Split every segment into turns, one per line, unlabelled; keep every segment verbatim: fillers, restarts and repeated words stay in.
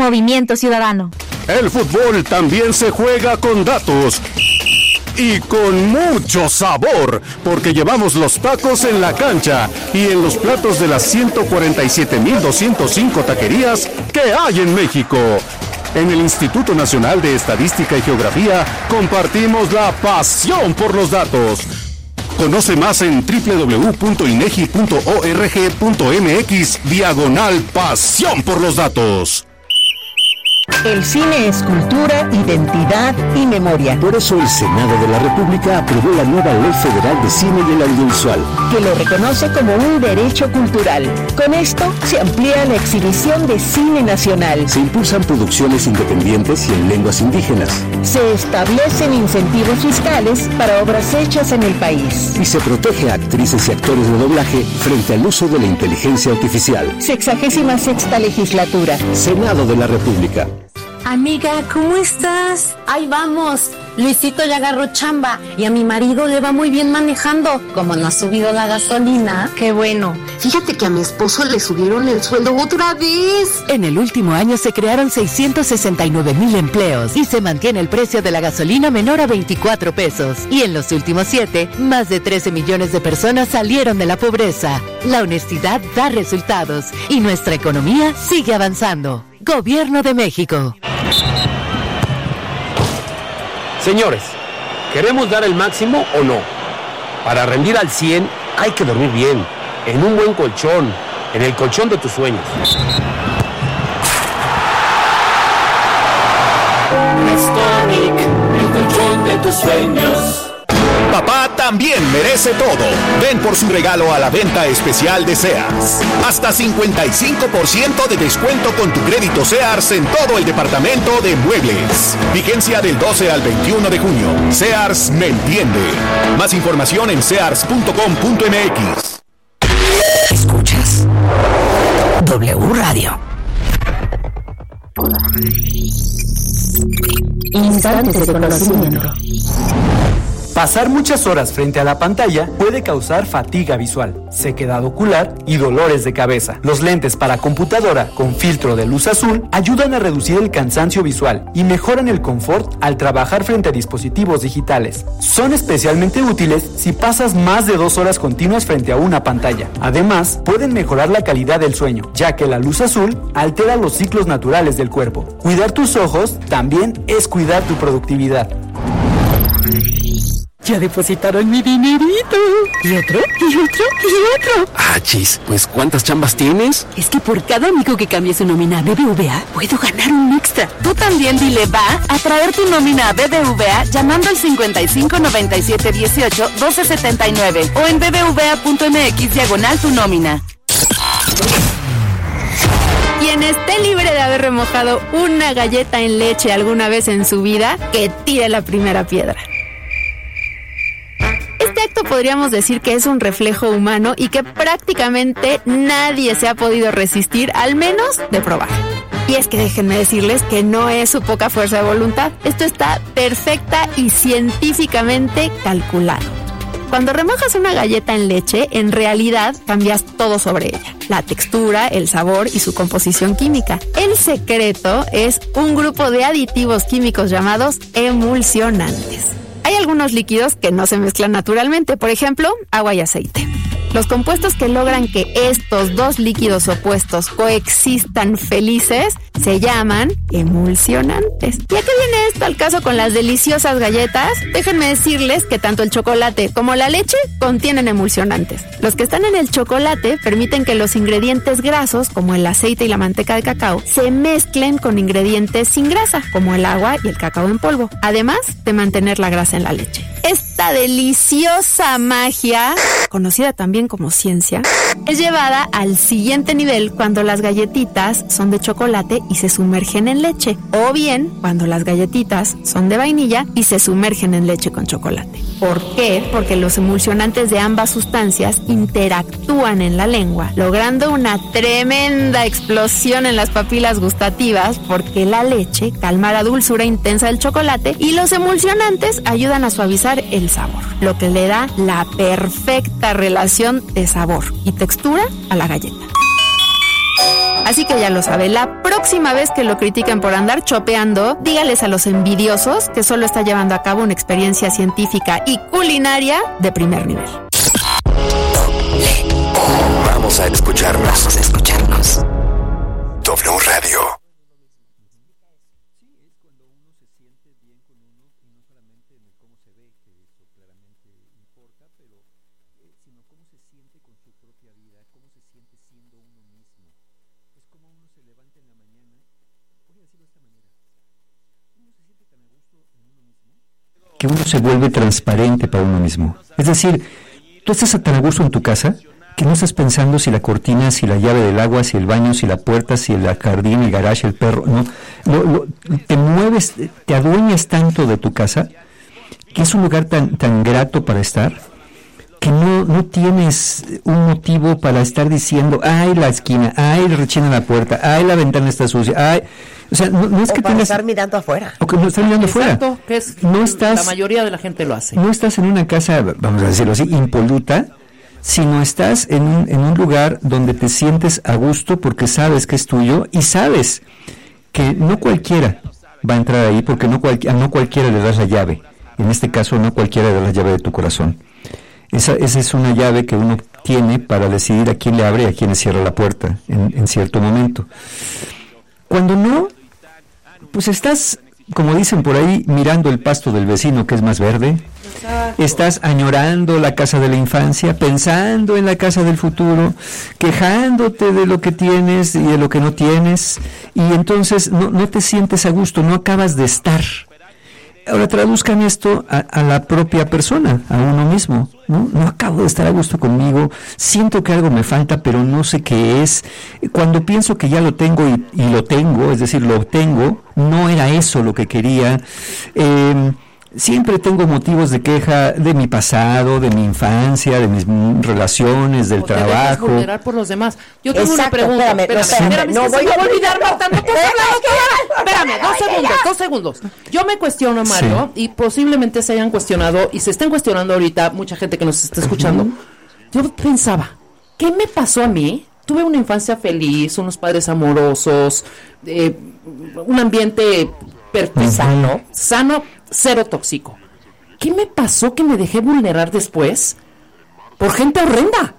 Movimiento Ciudadano.
El fútbol también se juega con datos. Y con mucho sabor, porque llevamos los tacos en la cancha y en los platos de las ciento cuarenta y siete mil doscientos cinco taquerías que hay en México. En el Instituto Nacional de Estadística y Geografía compartimos la pasión por los datos. Conoce más en doble u doble u doble u punto inegi punto org punto mx diagonal pasión por los datos.
El cine es cultura, identidad y memoria.
Por eso el Senado de la República aprobó la nueva Ley Federal de Cine y el Audiovisual,
que lo reconoce como un derecho cultural. Con esto se amplía la exhibición de cine nacional.
Se impulsan producciones independientes y en lenguas indígenas.
Se establecen incentivos fiscales para obras hechas en el país.
Y se protege a actrices y actores de doblaje frente al uso de la inteligencia artificial.
Sexagésima sexta legislatura.
Senado de la República.
Amiga, ¿cómo estás? Ahí vamos. Luisito ya agarró chamba y a mi marido le va muy bien manejando. Como no ha subido la gasolina.
Qué bueno.
Fíjate que a mi esposo le subieron el sueldo otra vez.
En el último año se crearon seiscientos sesenta y nueve mil empleos y se mantiene el precio de la gasolina menor a veinticuatro pesos. Y en los últimos siete, más de trece millones de personas salieron de la pobreza. La honestidad da resultados y nuestra economía sigue avanzando. Gobierno de México.
Señores, ¿queremos dar el máximo o no? Para rendir al cien hay que dormir bien, en un buen colchón, en el colchón de tus sueños.
Restonic, el colchón de tus sueños.
Papá también merece todo. Ven por su regalo a la venta especial de Sears. Hasta cincuenta y cinco por ciento de descuento con tu crédito Sears en todo el departamento de muebles. Vigencia del doce al veintiuno de junio. Sears me entiende. Más información en sears punto com punto m x.
¿Escuchas? W Radio.
Instantes de conocimiento.
Pasar muchas horas frente a la pantalla puede causar fatiga visual, sequedad ocular y dolores de cabeza. Los lentes para computadora con filtro de luz azul ayudan a reducir el cansancio visual y mejoran el confort al trabajar frente a dispositivos digitales. Son especialmente útiles si pasas más de dos horas continuas frente a una pantalla. Además, pueden mejorar la calidad del sueño, ya que la luz azul altera los ciclos naturales del cuerpo. Cuidar tus ojos también es cuidar tu productividad.
Ya depositaron mi dinerito. ¿Y otro? ¿Y otro? ¿Y otro?
Ah, chis, pues ¿cuántas chambas tienes?
Es que por cada amigo que cambie su nómina a B B V A, puedo ganar un extra. Tú también dile va a traer tu nómina a B B V A llamando al cincuenta y cinco noventa y siete dieciocho doce setenta y nueve o en bbva.mx diagonal tu nómina.
Quien esté libre de haber remojado una galleta en leche alguna vez en su vida, que tire la primera piedra. Este acto podríamos decir que es un reflejo humano y que prácticamente nadie se ha podido resistir, al menos de probar. Y es que déjenme decirles que no es su poca fuerza de voluntad. Esto está perfecta y científicamente calculado. Cuando remojas una galleta en leche, en realidad cambias todo sobre ella. La textura, el sabor y su composición química. El secreto es un grupo de aditivos químicos llamados emulsionantes. Hay algunos líquidos que no se mezclan naturalmente, por ejemplo, agua y aceite. Los compuestos que logran que estos dos líquidos opuestos coexistan felices se llaman emulsionantes. ¿Y a qué viene esto al caso con las deliciosas galletas? Déjenme decirles que tanto el chocolate como la leche contienen emulsionantes. Los que están en el chocolate permiten que los ingredientes grasos, como el aceite y la manteca de cacao, se mezclen con ingredientes sin grasa, como el agua y el cacao en polvo, además de mantener la grasa en la leche. Esta deliciosa magia, conocida también como ciencia, es llevada al siguiente nivel cuando las galletitas son de chocolate y se sumergen en leche, o bien cuando las galletitas son de vainilla y se sumergen en leche con chocolate. ¿Por qué? Porque los emulsionantes de ambas sustancias interactúan en la lengua, logrando una tremenda explosión en las papilas gustativas, porque la leche calma la dulzura intensa del chocolate y los emulsionantes ayudan a suavizar el sabor, lo que le da la perfecta relación de sabor y textura a la galleta. Así que ya lo sabe, la próxima vez que lo critican por andar chopeando, dígales a los envidiosos que solo está llevando a cabo una experiencia científica y culinaria de primer nivel.
Vamos a escucharnos. Vamos a escucharnos. W Radio.
Que uno se vuelve transparente para uno mismo. Es decir, tú estás tan a gusto en tu casa que no estás pensando si la cortina, si la llave del agua, si el baño, si la puerta, si el jardín, el garage, el perro, no. Lo, lo, te mueves, te adueñas tanto de tu casa que es un lugar tan, tan grato para estar que no, no tienes un motivo para estar diciendo, ay, la esquina, ay, rechina la puerta, ay, la ventana está sucia, ay... O sea, no, no es
o
que
para
tengas...
estar mirando afuera.
O que no estar mirando afuera.
Exacto, que es
no estás,
la mayoría de la gente lo hace.
No estás en una casa, vamos a decirlo así, impoluta, sino estás en un, en un lugar donde te sientes a gusto porque sabes que es tuyo y sabes que no cualquiera va a entrar ahí porque no, cual, a no cualquiera le das la llave. En este caso, no cualquiera le da la llave de tu corazón. Esa, esa es una llave que uno tiene para decidir a quién le abre y a quién le cierra la puerta en, en cierto momento. Cuando no, pues estás, como dicen por ahí, mirando el pasto del vecino que es más verde. Exacto. Estás añorando la casa de la infancia, pensando en la casa del futuro, quejándote de lo que tienes y de lo que no tienes, y entonces no, no te sientes a gusto, no acabas de estar. Ahora traduzcan esto a, a la propia persona, a uno mismo, ¿no? No acabo de estar a gusto conmigo, siento que algo me falta, pero no sé qué es. Cuando pienso que ya lo tengo y, y lo tengo, es decir, lo obtengo, no era eso lo que quería. Eh, siempre tengo motivos de queja de mi pasado, de mi infancia, de mis relaciones, del
o te
trabajo.
dejas vulnerar por los demás. Yo tengo
Exacto,
una pregunta.
Espérame,
espérame,
espérame,
espérame,
no
es que
voy
se
a
me va a olvidar, Marta, no te has hablado todavía. Espérame, dos
ya,
segundos,
ya.
dos segundos. Yo me cuestiono, Mario, sí. y posiblemente se hayan cuestionado, y se estén cuestionando ahorita mucha gente que nos está escuchando. Uh-huh. Yo pensaba, ¿qué me pasó a mí? Tuve una infancia feliz, unos padres amorosos, eh, un ambiente perfecto, sano, sano, cero tóxico. ¿Qué me pasó que me dejé vulnerar después? Por gente horrenda.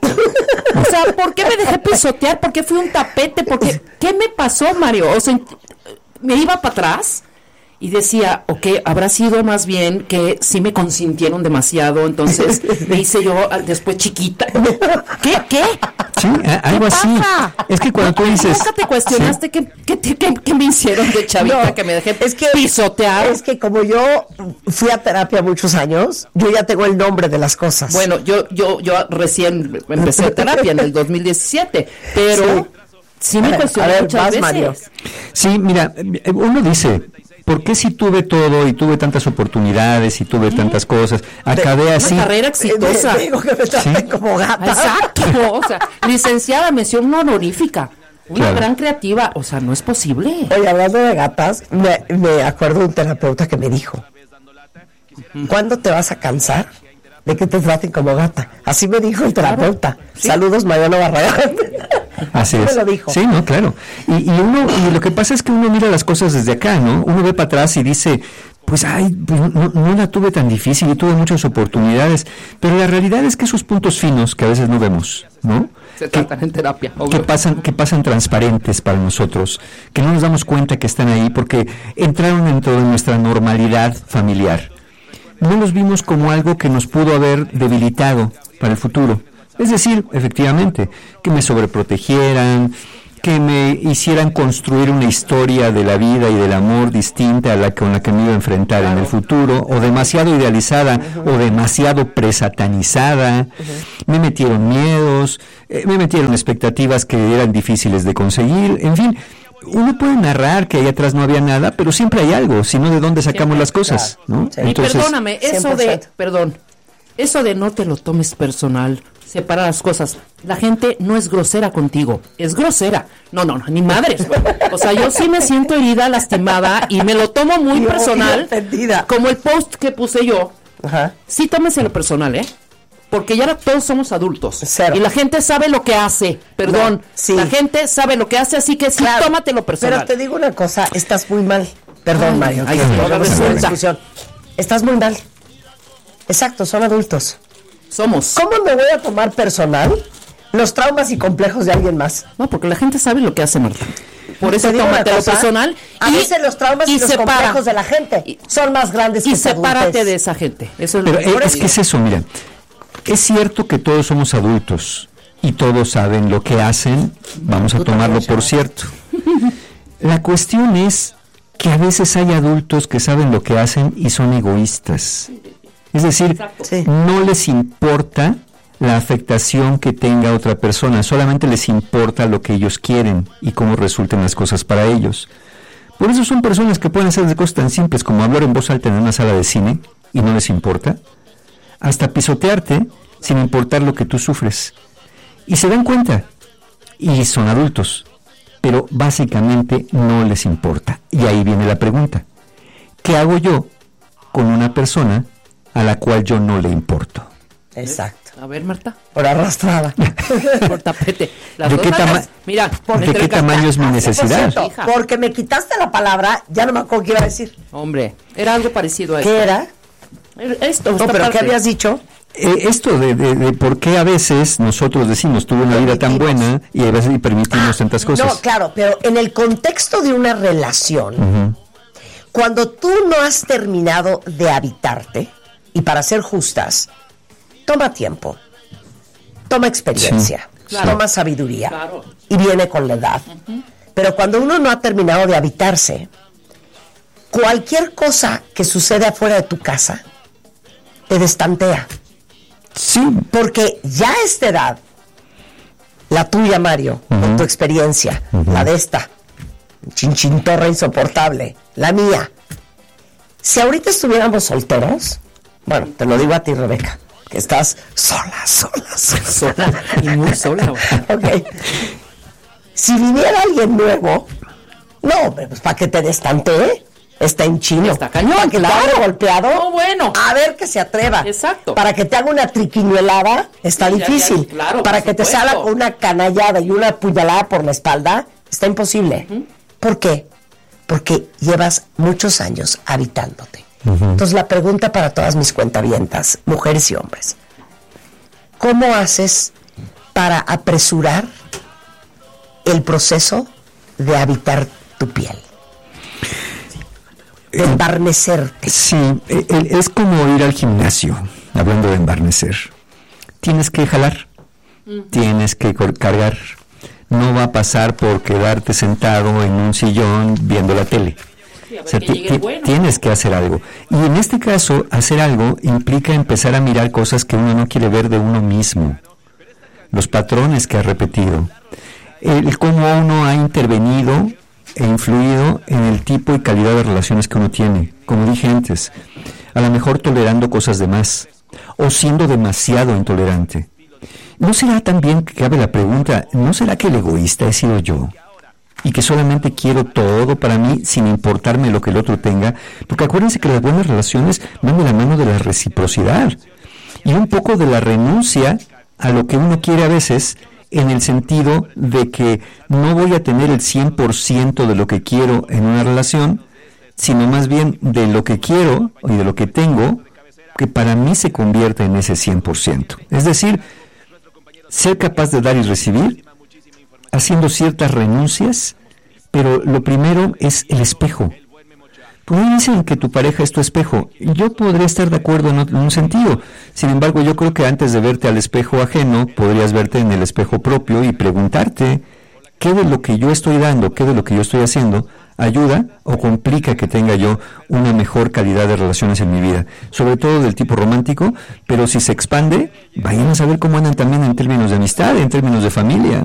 O sea, ¿por qué me dejé pisotear? ¿Por qué fui un tapete? ¿Por qué? ¿Qué me pasó, Mario? O sea, me iba para atrás y decía, ok, habrá sido más bien que sí me consintieron demasiado, entonces me hice yo después chiquita. ¿Qué? ¿Qué?
Sí, algo así. Es que cuando tú dices...
¿Nunca te cuestionaste sí. qué, qué, qué, qué me hicieron de chavita no, que me dejé es que, pisotear?
Es que como yo fui a terapia muchos años, yo ya tengo el nombre de las cosas.
Bueno, yo yo yo recién empecé terapia en el dos mil diecisiete, pero sí, sí me cuestioné muchas
vas,
veces.
Mario.
Sí, mira, uno dice... ¿Por qué si tuve todo y tuve tantas oportunidades y tuve ¿Eh? tantas cosas? Acabé
de,
así.
Una carrera exitosa.
Digo que me traten ¿Sí? como gata.
Exacto. O sea, licenciada, mención honorífica. Una claro. gran creativa. O sea, no es posible.
Oye, hablando de gatas, me, me acuerdo de un terapeuta que me dijo, uh-huh. ¿cuándo te vas a cansar de que te traten como gata? Así me dijo el terapeuta. Claro. ¿Sí? Saludos, Mariano Barragán.
Así es.
Me lo dijo.
Sí, no, claro. Y, y uno, y lo que pasa es que uno mira las cosas desde acá, ¿no? Uno ve para atrás y dice, pues, ay, pues, no, no la tuve tan difícil, yo tuve muchas oportunidades, pero la realidad es que esos puntos finos que a veces no vemos, ¿no?
Se tratan en terapia.
Que pasan, que pasan transparentes para nosotros, que no nos damos cuenta que están ahí porque entraron dentro de nuestra normalidad familiar. No los vimos como algo que nos pudo haber debilitado para el futuro. Es decir, efectivamente, que me sobreprotegieran, que me hicieran construir una historia de la vida y del amor distinta a la con la que me iba a enfrentar claro. en el futuro, o demasiado idealizada, uh-huh. o demasiado presatanizada. Uh-huh. Me metieron miedos, eh, me metieron expectativas que eran difíciles de conseguir, en fin. Uno puede narrar que ahí atrás no había nada, pero siempre hay algo, si no, ¿de dónde sacamos siempre, las cosas? ¿No?
Sí. Entonces, y perdóname, eso cien por ciento. de, perdón, eso de no te lo tomes personal, separar las cosas. La gente no es grosera contigo, es grosera. No, no, no, ni madres. O sea, yo sí me siento herida, lastimada y me lo tomo muy personal. Como el post que puse yo. Ajá. Sí, tómenselo personal, ¿eh? porque ya todos somos adultos.
Cero.
Y la gente sabe lo que hace. Perdón.
No, sí.
La gente sabe lo que hace, así que sí,
Claro,
tómatelo personal.
Pero te digo una cosa, estás muy mal. Perdón,
Ay,
Mario.
ay,
que
ay,
ahora
ay,
vamos a
ay,
la discusión. Estás muy mal. Exacto, son adultos.
Somos.
¿Cómo me voy a tomar personal los traumas y complejos de alguien más?
No, porque la gente sabe lo que hace, Marta. Por eso
Te digo una
tómatelo
cosa,
personal.
A
y,
veces los traumas y,
y
los
separa.
complejos de la gente son más grandes
Y
que su
sepárate
adultez.
de esa gente. Eso es
Pero
lo que
es, es que es eso, mira. Es cierto que todos somos adultos y todos saben lo que hacen, vamos a tomarlo por cierto. La cuestión es que a veces hay adultos que saben lo que hacen y son egoístas. Es decir,
Sí.
no les importa la afectación que tenga otra persona, solamente les importa lo que ellos quieren y cómo resulten las cosas para ellos. Por eso son personas que pueden hacer cosas tan simples como hablar en voz alta en una sala de cine y no les importa, hasta pisotearte sin importar lo que tú sufres. Y se dan cuenta, y son adultos, pero básicamente no les importa. Y ahí viene la pregunta: ¿qué hago yo con una persona a la cual yo no le importo?
Exacto.
A ver, Marta.
Por arrastrada.
Por tapete. Las
¿De
dos
qué,
manos.
tama-
Mira,
¿de qué tamaño es mi necesidad?
Por cierto, porque me quitaste la palabra, ya no me acuerdo qué iba a decir.
Hombre, era algo parecido a esto.
¿Qué era?
Esto,
No,
esta
pero
parte.
¿qué habías dicho?
Eh, esto de, de, de por qué a veces nosotros decimos tuve una vida tan buena y a veces permitimos tantas cosas.
No, claro, pero en el contexto de una relación,
Ujú.
cuando tú no has terminado de habitarte, y para ser justas, toma tiempo, toma experiencia,
Sí, claro.
toma sabiduría,
Claro.
y viene con la edad. Pero cuando uno no ha terminado de habitarse, cualquier cosa que sucede afuera de tu casa te destantea.
Sí.
Porque ya a esta edad, la tuya, Mario, con tu experiencia, la de esta, chinchintorra insoportable, la mía. Si ahorita estuviéramos solteros, bueno, te lo digo a ti, Rebeca, que estás sola, sola, sola.
Sola, y muy sola.
Ok. Si viniera alguien nuevo, no, pues para que te destantee, está en chino.
Está cañón,
Para que
claro.
te haga golpeado,
No, bueno.
a ver que se atreva.
Exacto.
Para que te haga una triquiñuelada, está
Ya, ya,
difícil.
claro,
Para
por
que te
supuesto.
salga con una canallada y una puñalada por la espalda, está imposible. ¿Por qué? Porque llevas muchos años habitándote. Entonces la pregunta para todas mis cuentavientas, mujeres y hombres, ¿cómo haces para apresurar el proceso de habitar tu piel? De embarnecerte.
Sí, e- e- es como ir al gimnasio, hablando de embarnecer. Tienes que jalar, tienes que cor- cargar. No va a pasar por quedarte sentado en un sillón viendo la tele.
Sí, a ver
O sea,
que
ti-
llegue
ti-
el bueno.
tienes que hacer algo. Y en este caso, hacer algo implica empezar a mirar cosas que uno no quiere ver de uno mismo. Los patrones que ha repetido. El cómo uno ha intervenido e influido en el tipo y calidad de relaciones que uno tiene. Como dije antes, a lo mejor tolerando cosas de más o siendo demasiado intolerante. ¿No será también que cabe la pregunta, ¿no será que el egoísta he sido yo? Y que solamente quiero todo para mí sin importarme lo que el otro tenga. Porque acuérdense que las buenas relaciones van de la mano de la reciprocidad y un poco de la renuncia a lo que uno quiere a veces, en el sentido de que no voy a tener el cien por ciento de lo que quiero en una relación, sino más bien de lo que quiero y de lo que tengo, que para mí se convierta en ese cien por ciento. Es decir, ser capaz de dar y recibir, haciendo ciertas renuncias, pero lo primero es el espejo. Pues dicen que tu pareja es tu espejo. Yo podría estar de acuerdo en, en un sentido. Sin embargo, yo creo que antes de verte al espejo ajeno, podrías verte en el espejo propio y preguntarte qué de lo que yo estoy dando, qué de lo que yo estoy haciendo, ayuda o complica que tenga yo una mejor calidad de relaciones en mi vida, sobre todo del tipo romántico, pero si se expande, vayan a saber cómo andan también en términos de amistad, en términos de familia.